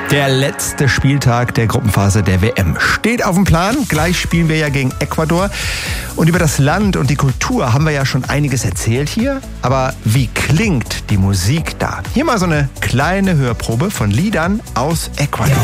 Der letzte Spieltag der Gruppenphase der WM steht auf dem Plan. Gleich spielen wir ja gegen Ecuador. Und über das Land und die Kultur haben wir ja schon einiges erzählt hier. Aber wie klingt die Musik da? Hier mal so eine kleine Hörprobe von Liedern aus Ecuador.